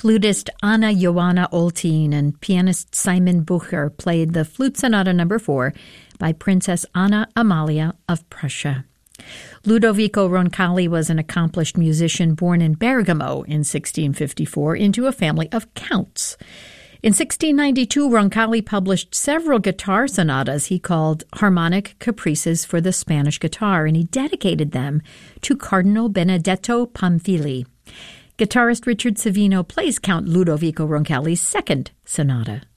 Flutist Anna Joanna Oltin and pianist Simon Bucher played the Flute Sonata No. 4 by Princess Anna Amalia of Prussia. Ludovico Roncalli was an accomplished musician born in Bergamo in 1654 into a family of counts. In 1692, Roncalli published several guitar sonatas he called Harmonic Caprices for the Spanish Guitar, and he dedicated them to Cardinal Benedetto Pamphili. Guitarist Richard Savino plays Count Ludovico Roncalli's second sonata.